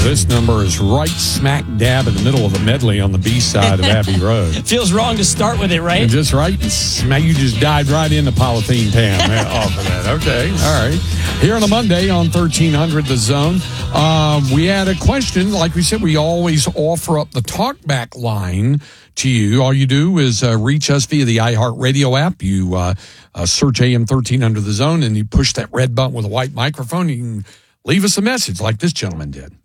This number is right smack dab in the middle of the medley on the B side of Abbey Road. Feels wrong to start with it, right? And just right, you just dived right into Polythene Pam off of that. Okay, all right. Here on a Monday on 1300 The Zone, we had a question. Like we said, we always offer up the talkback line to you. All you do is reach us via the iHeartRadio app. You search AM 1300 The Zone, and you push that red button with a white microphone. You can leave us a message like this gentleman did.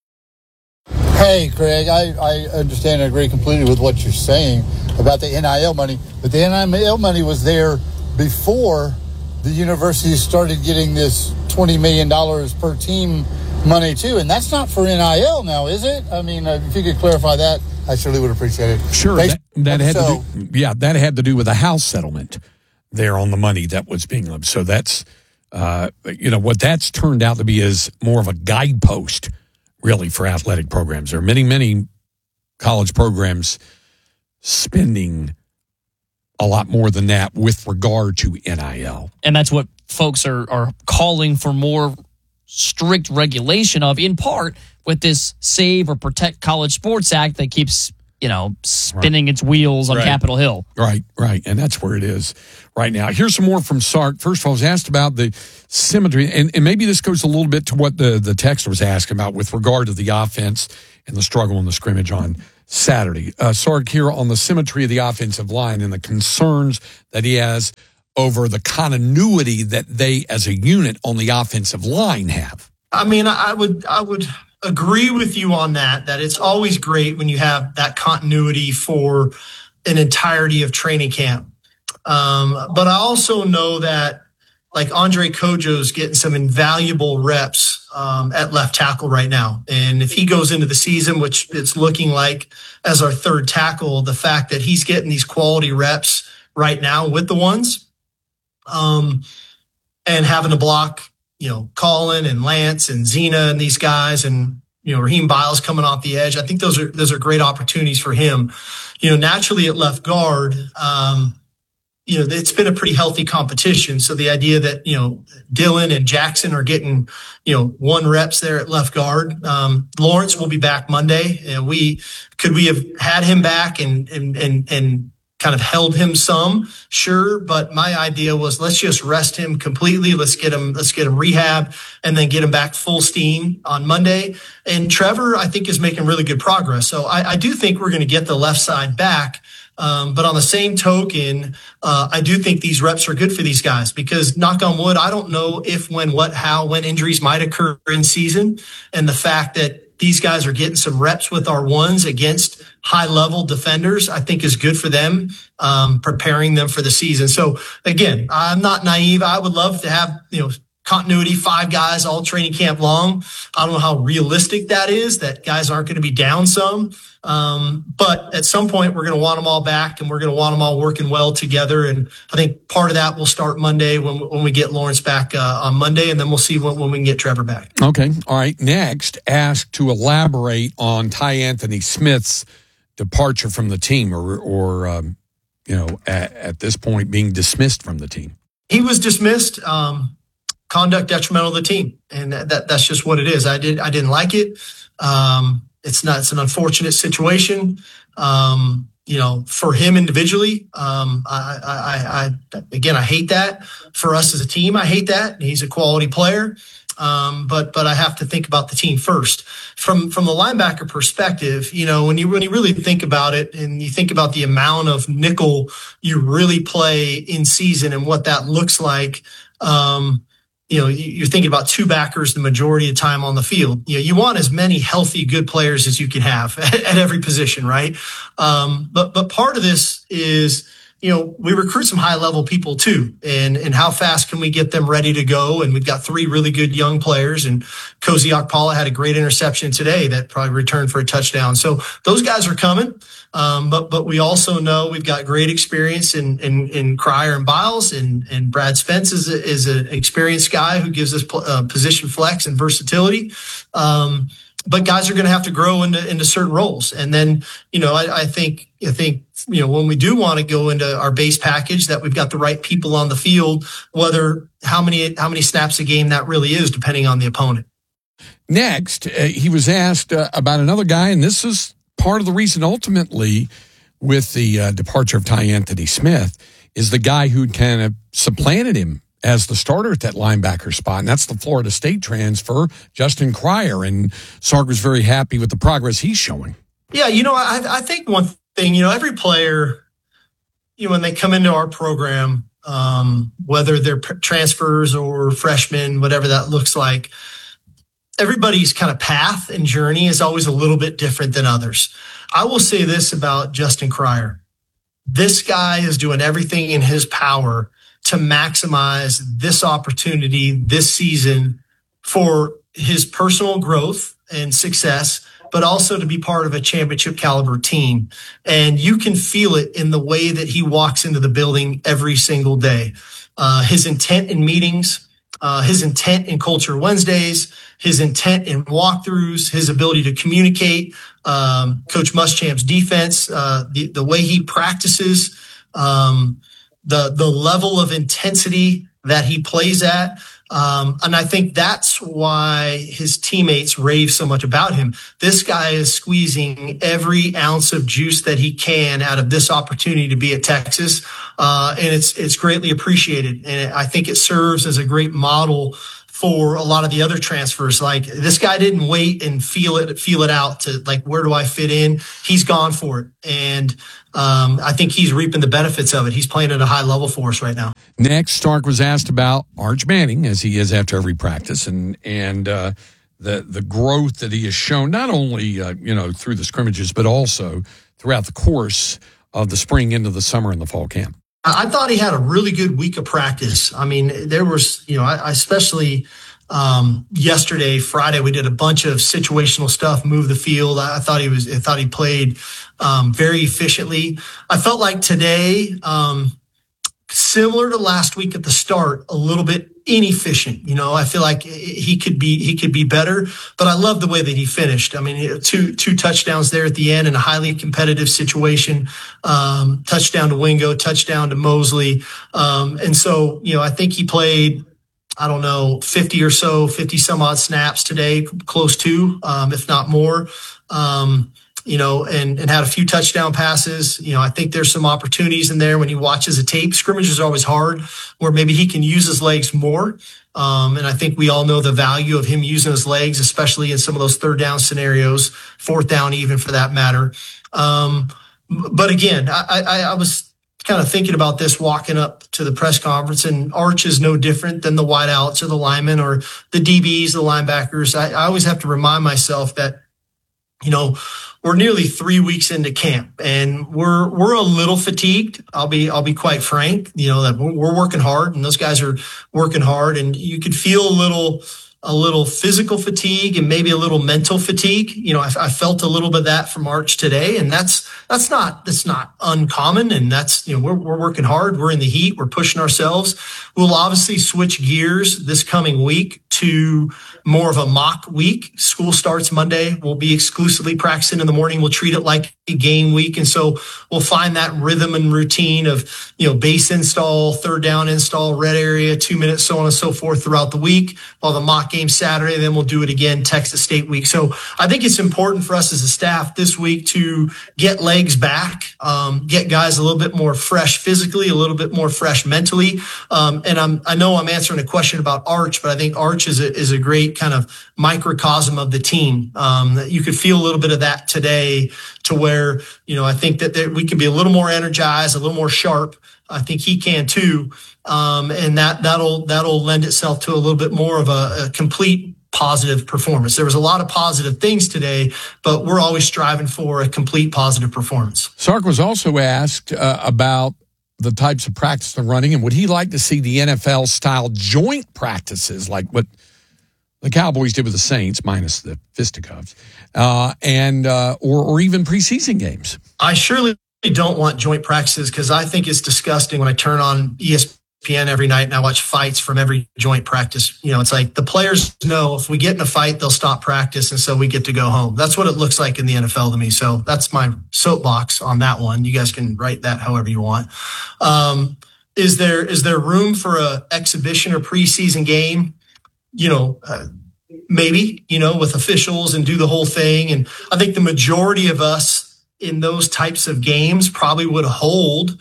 Hey, Greg, I understand and agree completely with what you're saying about the NIL money, but the NIL money was there before the university started getting this $20 million per team money, too, and that's not for NIL now, is it? I mean, if you could clarify that, I surely would appreciate it. Sure, that had to do with the House settlement there on the money that was being, so that's, what that's turned out to be is more of a guidepost, really, for athletic programs. There are many, many college programs spending a lot more than that with regard to NIL. And that's what folks are calling for more strict regulation of, in part with this Save or Protect College Sports Act that keeps, spinning its wheels on Capitol Hill. Right. And that's where it is right now. Here's some more from Sark. First of all, I was asked about the symmetry, and maybe this goes a little bit to what the texter was asking about with regard to the offense and the struggle in the scrimmage on Saturday. Sark here on the symmetry of the offensive line and the concerns that he has over the continuity that they as a unit on the offensive line have. I mean, I would agree with you on that it's always great when you have that continuity for an entirety of training camp. But I also know that, like, Andre Kojo's getting some invaluable reps at left tackle right now. And if he goes into the season, which it's looking like as our third tackle, the fact that he's getting these quality reps right now with the ones, and having to block, Colin and Lance and Zena and these guys, and, Raheem Biles coming off the edge. I think those are great opportunities for him. Naturally at left guard, it's been a pretty healthy competition. So the idea that, Dylan and Jackson are getting, 1 reps there at left guard. Lawrence will be back Monday. Could we have had him back and kind of held him some? Sure. But my idea was, let's just rest him completely. Let's get him rehab and then get him back full steam on Monday. And Trevor, I think, is making really good progress. So I do think we're going to get the left side back. But on the same token, I do think these reps are good for these guys because, knock on wood, I don't know if, when, what, how, when injuries might occur in season. And the fact that these guys are getting some reps with our ones against high-level defenders, I think, is good for them, preparing them for the season. So, again, I'm not naive. I would love to have, continuity, 5 guys all training camp long. I don't know how realistic that is, that guys aren't going to be down some. But at some point, we're going to want them all back, and we're going to want them all working well together. And I think part of that will start Monday when we get Lawrence back on Monday, and then we'll see when we can get Trevor back. Okay. All right. Next, asked to elaborate on Ty Anthony Smith's departure from the team or at this point being dismissed from the team. He was dismissed. Conduct detrimental to the team, and that's just what it is. I didn't like it. It's an unfortunate situation. For him individually. I hate that. For us as a team, I hate that. He's a quality player. But I have to think about the team first. From the linebacker perspective, when you really think about it, and you think about the amount of nickel you really play in season and what that looks like, you're thinking about 2 backers the majority of the time on the field. You want as many healthy, good players as you can have at every position, right? But part of this is, we recruit some high-level people too, and how fast can we get them ready to go? And we've got 3 really good young players, and Cozy Okpala had a great interception today that probably returned for a touchdown. So those guys are coming. But we also know we've got great experience in Cryer and Biles, and Brad Spence is an experienced guy who gives us position flex and versatility. But guys are going to have to grow into certain roles. And then, I think, when we do want to go into our base package, that we've got the right people on the field, how many snaps a game that really is, depending on the opponent. Next, he was asked about another guy, and this is part of the reason ultimately with the departure of Ty Anthony Smith is the guy who kind of supplanted him as the starter at that linebacker spot, and that's the Florida State transfer, Justin Cryer. And Sark was very happy with the progress he's showing. Yeah, I think one thing, every player, when they come into our program, whether they're transfers or freshmen, whatever that looks like, everybody's kind of path and journey is always a little bit different than others. I will say this about Justin Cryer. This guy is doing everything in his power to maximize this opportunity this season for his personal growth and success, but also to be part of a championship caliber team. And you can feel it in the way that he walks into the building every single day. His intent in meetings, his intent in Culture Wednesdays, his intent in walkthroughs, his ability to communicate, Coach Muschamp's defense, the way he practices, the level of intensity that he plays at. And I think that's why his teammates rave so much about him. This guy is squeezing every ounce of juice that he can out of this opportunity to be at Texas. And it's greatly appreciated. And I think it serves as a great model for a lot of the other transfers. Like, this guy didn't wait and feel it out to, like, where do I fit in? He's gone for it. And I think he's reaping the benefits of it. He's playing at a high level for us right now. Next, Stark was asked about Arch Manning, as he is after every practice, and the growth that he has shown, not only through the scrimmages, but also throughout the course of the spring into the summer and the fall camp. I thought he had a really good week of practice. I mean, there was, I especially yesterday, Friday, we did a bunch of situational stuff, move the field. I thought he played very efficiently. I felt like today, similar to last week at the start, a little bit inefficient. I feel like he could be better, but I love the way that he finished. I mean, two touchdowns there at the end in a highly competitive situation. Touchdown to Wingo, touchdown to Mosley. And so, I think he played, 50 some odd snaps today, close to, if not more. And had a few touchdown passes. I think there's some opportunities in there when he watches the tape. Scrimmages are always hard, where maybe he can use his legs more. And I think we all know the value of him using his legs, especially in some of those third down scenarios, fourth down even for that matter. But again, I was kind of thinking about this walking up to the press conference, and Arch is no different than the wideouts or the linemen or the DBs, the linebackers. I always have to remind myself that, we're nearly 3 weeks into camp, and we're a little fatigued. I'll be quite frank. That we're working hard, and those guys are working hard, and you could feel a little physical fatigue and maybe a little mental fatigue. I felt a little bit of that from Arch today, and that's not uncommon. And that's, we're working hard. We're in the heat. We're pushing ourselves. We'll obviously switch gears this coming week to more of a mock week. School starts Monday. We'll be exclusively practicing in the morning. We'll treat it like a game week. And so we'll find that rhythm and routine of, base install, third down install, red area, 2 minutes, so on and so forth throughout the week. While the mock game Saturday, then we'll do it again, Texas State week. So I think it's important for us as a staff this week to get legs back, get guys a little bit more fresh physically, a little bit more fresh mentally. And I know I'm answering a question about Arch, but I think Arch is a great kind of microcosm of the team. That you could feel a little bit of that today, to where, I think that we can be a little more energized, a little more sharp. I think he can too. And that'll lend itself to a little bit more of a complete positive performance. There was a lot of positive things today, but we're always striving for a complete positive performance. Sark was also asked about the types of practice they're running, and would he like to see the NFL style joint practices like what the Cowboys did with the Saints, minus the fisticuffs, or even preseason games? I surely don't want joint practices, because I think it's disgusting when I turn on ESPN every night and I watch fights from every joint practice. It's like the players know if we get in a fight, they'll stop practice, and so we get to go home. That's what it looks like in the NFL to me. So that's my soapbox on that one. You guys can write that however you want. Is there room for a exhibition or preseason game? maybe, with officials and do the whole thing. And I think the majority of us in those types of games probably would hold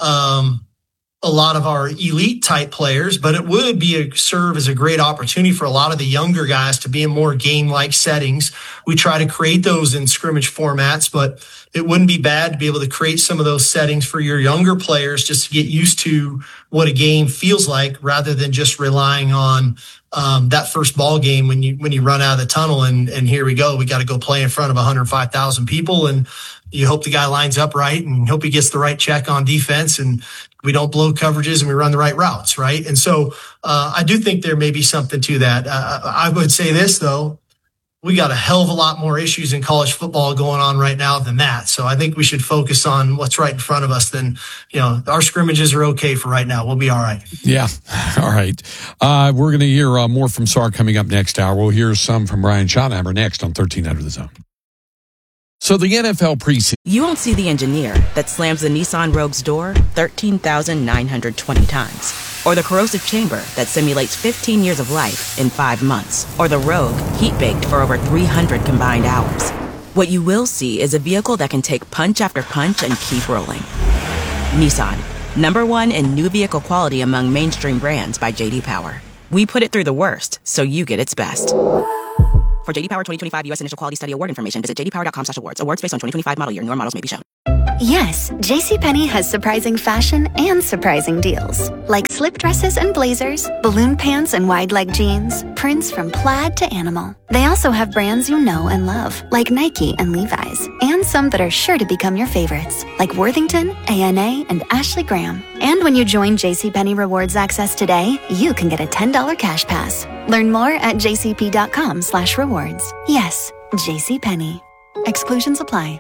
a lot of our elite type players, but it would serve as a great opportunity for a lot of the younger guys to be in more game-like settings. We try to create those in scrimmage formats, but it wouldn't be bad to be able to create some of those settings for your younger players just to get used to what a game feels like, rather than just relying on that first ball game when you run out of the tunnel and here we go. We got to go play in front of 105,000 people, and you hope the guy lines up right and hope he gets the right check on defense, and we don't blow coverages and we run the right routes, right? And so I do think there may be something to that. I would say this, though. We got a hell of a lot more issues in college football going on right now than that. So I think we should focus on what's right in front of us. Then, our scrimmages are okay for right now. We'll be all right. Yeah. All right. We're going to hear more from Sark coming up next hour. We'll hear some from Ryan Schottenheimer next on 1300 The Zone. So the NFL preseason. You won't see the engineer that slams the Nissan Rogue's door 13,920 times. Or the corrosive chamber that simulates 15 years of life in 5 months. Or the Rogue heat-baked for over 300 combined hours. What you will see is a vehicle that can take punch after punch and keep rolling. Nissan, #1 in new vehicle quality among mainstream brands by J.D. Power. We put it through the worst, so you get its best. For J.D. Power 2025 U.S. Initial Quality Study Award information, visit jdpower.com/awards. Awards based on 2025 model year. Newer models may be shown. Yes, JCPenney has surprising fashion and surprising deals. Like slip dresses and blazers, balloon pants and wide leg jeans, prints from plaid to animal. They also have brands you know and love, like Nike and Levi's. And some that are sure to become your favorites, like Worthington, A&A, and Ashley Graham. And when you join JCPenney Rewards Access today, you can get a $10 cash pass. Learn more at jcp.com/rewards. Yes, JCPenney. Exclusions apply.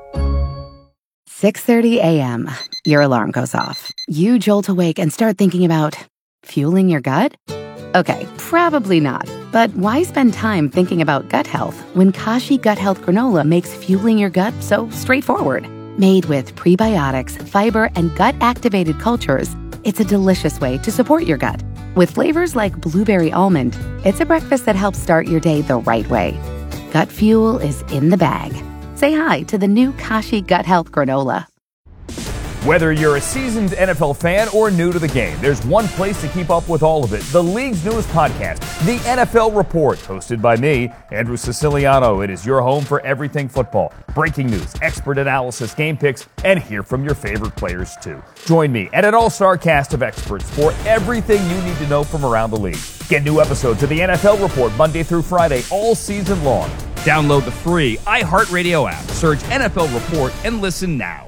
6:30 a.m. Your alarm goes off. You jolt awake and start thinking about fueling your gut? Okay, probably not. But why spend time thinking about gut health when Kashi Gut Health Granola makes fueling your gut so straightforward? Made with prebiotics, fiber, and gut-activated cultures, it's a delicious way to support your gut. With flavors like blueberry almond, it's a breakfast that helps start your day the right way. Gut fuel is in the bag. Say hi to the new Kashi Gut Health Granola. Whether you're a seasoned NFL fan or new to the game, there's one place to keep up with all of it. The league's newest podcast, The NFL Report, hosted by me, Andrew Siciliano. It is your home for everything football. Breaking news, expert analysis, game picks, and hear from your favorite players too. Join me and an all-star cast of experts for everything you need to know from around the league. Get new episodes of The NFL Report Monday through Friday all season long. Download the free iHeartRadio app, search NFL Report, and listen now.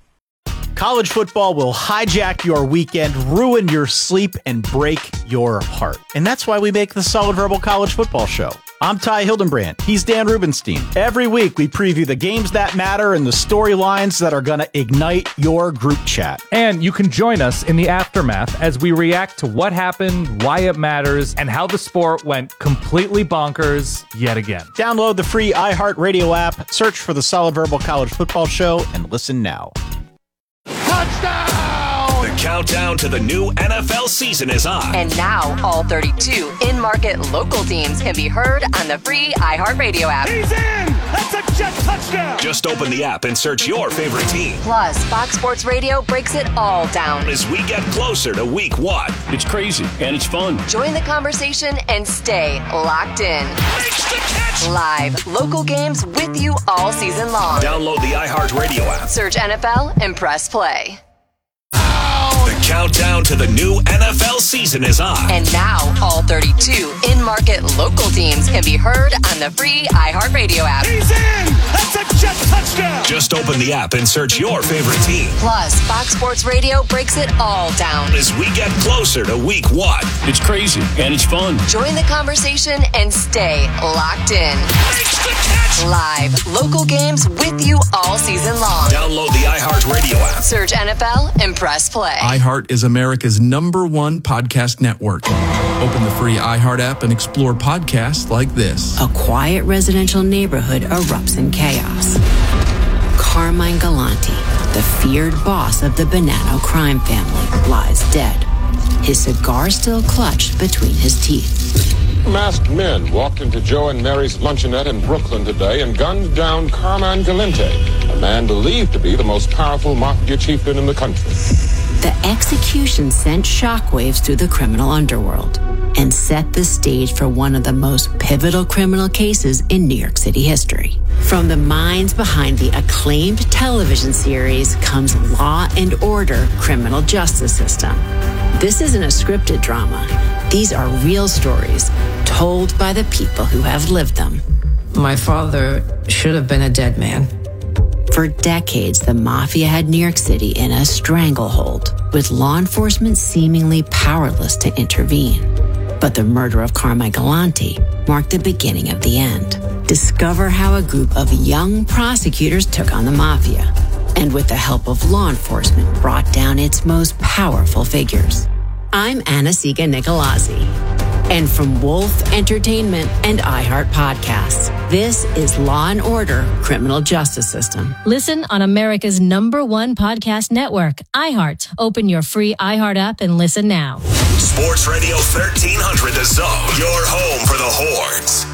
College football will hijack your weekend, ruin your sleep, and break your heart. And that's why we make the Solid Verbal College Football Show. I'm Ty Hildenbrand. He's Dan Rubenstein. Every week, we preview the games that matter and the storylines that are going to ignite your group chat. And you can join us in the aftermath as we react to what happened, why it matters, and how the sport went completely bonkers yet again. Download the free iHeartRadio app, search for the Solid Verbal College Football Show, and listen now. Touchdown! The countdown to the new NFL season is on. And now, all 32 in-market local teams can be heard on the free iHeartRadio app. He's in! That's a Jet touchdown! Just open the app and search your favorite team. Plus, Fox Sports Radio breaks it all down. As we get closer to week 1. It's crazy, and it's fun. Join the conversation and stay locked in. Makes the catch! Live, local games with you all season long. Download the iHeartRadio app. Search NFL and press play. The countdown to the new NFL season is on. And now, all 32 in-market local teams can be heard on the free iHeartRadio app. He's in! That's a Jet touchdown! Just open the app and search your favorite team. Plus, Fox Sports Radio breaks it all down. As we get closer to week 1. It's crazy, and it's fun. Join the conversation and stay locked in. Makes the catch! Live, local games with you all season long. Download the iHeartRadio app. Search NFL and press play. iHeart is America's #1 podcast network. Open the free iHeart app and explore podcasts like this. A quiet residential neighborhood erupts in chaos. Carmine Galante, the feared boss of the Bonanno crime family, lies dead, his cigar still clutched between his teeth. Masked men walked into Joe and Mary's luncheonette in Brooklyn today and gunned down Carmine Galante, a man believed to be the most powerful mafia chieftain in the country. The execution sent shockwaves through the criminal underworld and set the stage for one of the most pivotal criminal cases in New York City history. From the minds behind the acclaimed television series comes Law and Order: Criminal Justice System. This isn't a scripted drama. These are real stories told by the people who have lived them. My father should have been a dead man. For decades, the mafia had New York City in a stranglehold, with law enforcement seemingly powerless to intervene. But the murder of Carmine Galante marked the beginning of the end. Discover how a group of young prosecutors took on the mafia, and with the help of law enforcement, brought down its most powerful figures. I'm Anna-Siga Nicolazzi. And from Wolf Entertainment and iHeart Podcasts, this is Law and Order: Criminal Justice System. Listen on America's #1 podcast network, iHeart. Open your free iHeart app and listen now. Sports Radio 1300 The Zone, your home for the Horns.